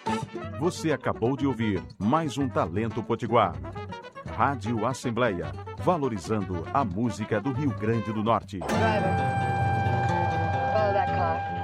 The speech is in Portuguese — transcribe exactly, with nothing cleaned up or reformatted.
Você acabou de ouvir mais um Talento Potiguar. Rádio Assembleia, valorizando a música do Rio Grande do Norte. Driver, follow that car.